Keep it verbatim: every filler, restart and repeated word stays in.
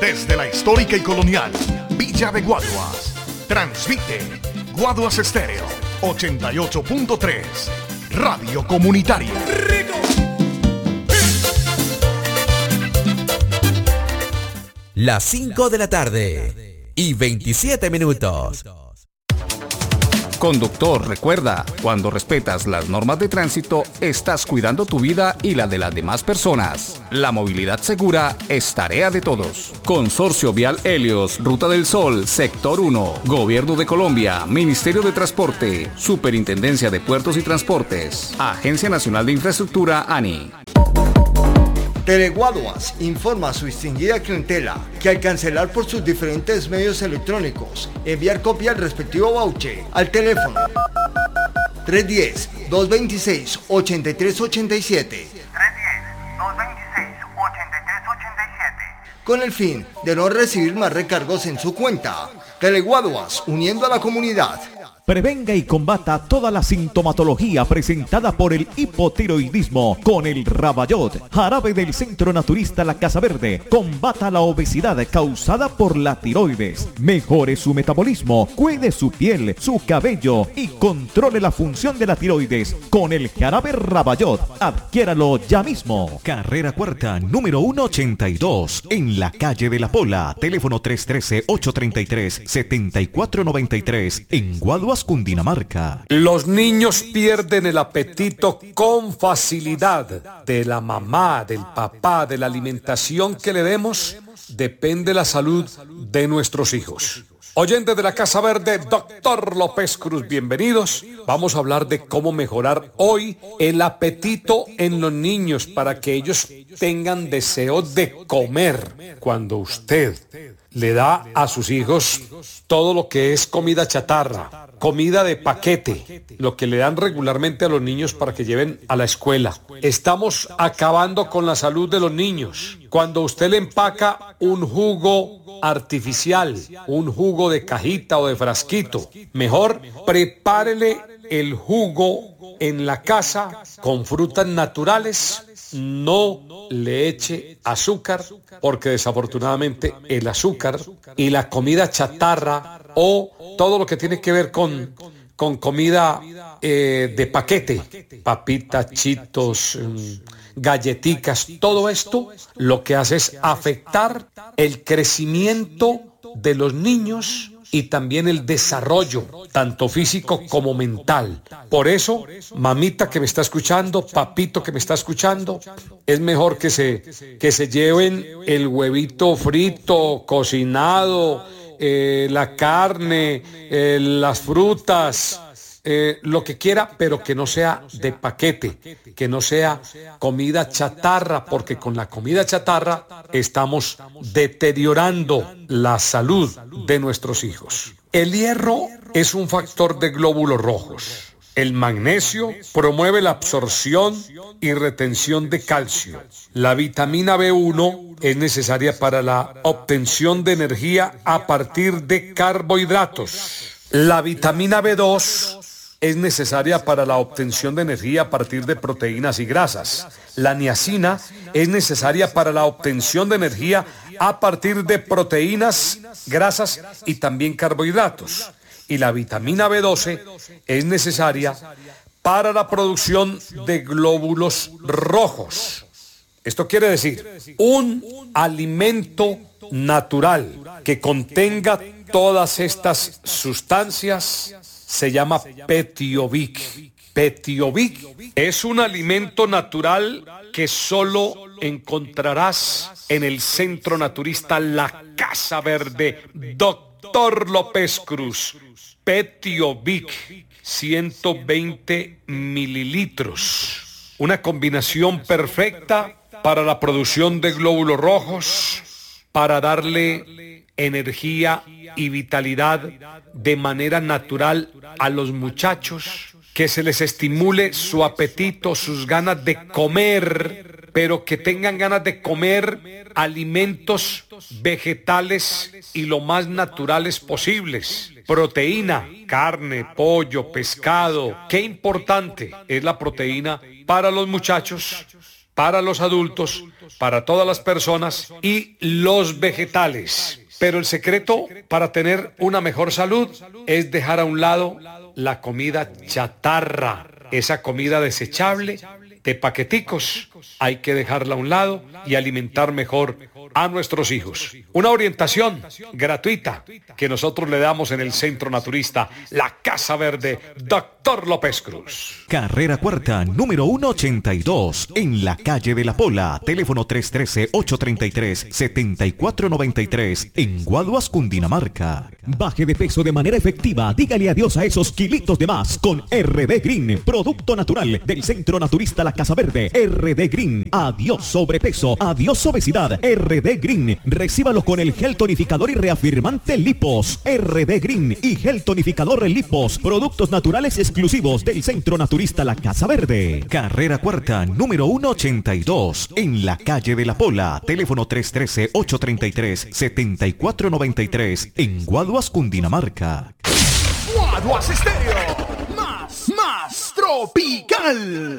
Desde la histórica y colonial Villa de Guaduas, transmite Guaduas Estéreo ochenta y ocho punto tres, Radio Comunitaria. Las cinco de la tarde y veintisiete minutos. Conductor, recuerda, cuando respetas las normas de tránsito, estás cuidando tu vida y la de las demás personas. La movilidad segura es tarea de todos. Consorcio Vial Helios, Ruta del Sol, Sector uno, Gobierno de Colombia, Ministerio de Transporte, Superintendencia de Puertos y Transportes, Agencia Nacional de Infraestructura, ANI. Teleguaduas informa a su distinguida clientela que al cancelar por sus diferentes medios electrónicos, enviar copia del respectivo voucher al teléfono tres uno cero, dos dos seis, ocho tres ocho siete con el fin de no recibir más recargos en su cuenta. Teleguaduas, uniendo a la comunidad. Prevenga y combata toda la sintomatología presentada por el hipotiroidismo con el Rabayot, jarabe del Centro Naturista La Casa Verde. Combata la obesidad causada por la tiroides. Mejore su metabolismo, cuide su piel, su cabello y controle la función de la tiroides con el jarabe Rabayot. Adquiéralo ya mismo. Carrera Cuarta, número ciento ochenta y dos, en la calle de La Pola. Teléfono tres uno tres, ocho tres tres, siete cuatro nueve tres en Guaduas, Cundinamarca. Los niños pierden el apetito con facilidad. De la mamá, del papá, de la alimentación que le demos, depende la salud de nuestros hijos. Oyentes de la Casa Verde, doctor López Cruz, bienvenidos. Vamos a hablar de cómo mejorar hoy el apetito en los niños para que ellos tengan deseo de comer. Cuando usted le da a sus hijos todo lo que es comida chatarra, comida de paquete, lo que le dan regularmente a los niños para que lleven a la escuela, estamos acabando con la salud de los niños. Cuando usted le empaca un jugo artificial, un jugo de cajita o de frasquito, mejor prepárele el jugo en la casa con frutas naturales. No le eche azúcar, porque desafortunadamente el azúcar y la comida chatarra o todo lo que tiene que ver con, con comida eh, de paquete, papitas, chitos, um, galleticas, todo esto lo que hace es afectar el crecimiento de los niños y también el desarrollo, tanto físico como mental. Por eso, mamita que me está escuchando, papito que me está escuchando, es mejor que se, que se lleven el huevito frito, cocinado, eh, la carne, eh, las frutas, Eh, lo que quiera, pero que no sea de paquete, que no sea comida chatarra, porque con la comida chatarra estamos deteriorando la salud de nuestros hijos. El hierro es un factor de glóbulos rojos. El magnesio promueve la absorción y retención de calcio. La vitamina B uno es necesaria para la obtención de energía a partir de carbohidratos. La vitamina B dos es necesaria para la obtención de energía a partir de proteínas y grasas. La niacina es necesaria para la obtención de energía a partir de proteínas, grasas y también carbohidratos. Y la vitamina B doce es necesaria para la producción de glóbulos rojos. Esto quiere decir, un alimento natural que contenga todas estas sustancias se llama Petiovic. Petiovic es un alimento natural que solo encontrarás en el Centro Naturista La Casa Verde, doctor López Cruz. Petiovic, ciento veinte mililitros. Una combinación perfecta para la producción de glóbulos rojos, para darle energía y vitalidad de manera natural a los muchachos, que se les estimule su apetito, sus ganas de comer, pero que tengan ganas de comer alimentos vegetales y lo más naturales posibles. Proteína, carne, pollo, pescado. Qué importante es la proteína para los muchachos para los adultos, para todas las personas y los vegetales. Pero el secreto para tener una mejor salud es dejar a un lado la comida chatarra, esa comida desechable de paqueticos. Hay que dejarla a un lado y alimentar mejor a nuestros hijos. Una orientación gratuita que nosotros le damos en el Centro Naturista La Casa Verde, doctor López Cruz. Carrera Cuarta, número ciento ochenta y dos, en la calle de La Pola. Teléfono tres uno tres, ocho tres tres, siete cuatro nueve tres, en Guaduas, Cundinamarca. Baje de peso de manera efectiva. Dígale adiós a esos kilitos de más con R D Green, producto natural del Centro Naturista La Casa Verde. R D Green, adiós sobrepeso, adiós obesidad. R D Green, recíbalo con el gel tonificador y reafirmante Lipos. R D Green y gel tonificador Lipos, productos naturales exclusivos del Centro Naturista La Casa Verde. Carrera Cuarta, número ciento ochenta y dos, en la calle de La Pola. Teléfono tres uno tres, ocho tres tres, siete cuatro nueve tres, en Guaduas, Cundinamarca. Guaduas Estéreo, más, más tropical.